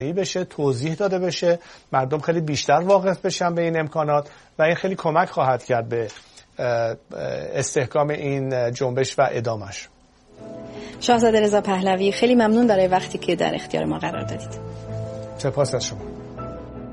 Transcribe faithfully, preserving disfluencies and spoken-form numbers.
بشه، توضیح داده بشه، مردم خیلی بیشتر واقف بشن به این امکانات و این خیلی کمک خواهد کرد به استحکام این جنبش و ادامش. شاهزاده رضا پهلوی، خیلی ممنون برای وقتی که در اختیار ما قرار دادید. سپاس از شما.